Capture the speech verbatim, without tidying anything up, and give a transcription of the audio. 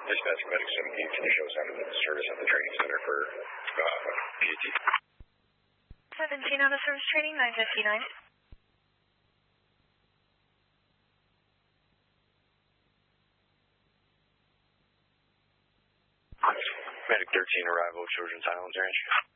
Dispatch Medic seventeen, can you show us out of the service at the training center for uh, P A T? seventeen out of service training, nine fifty-nine. Medic thirteen, arrival, Children's Highlands Ranch.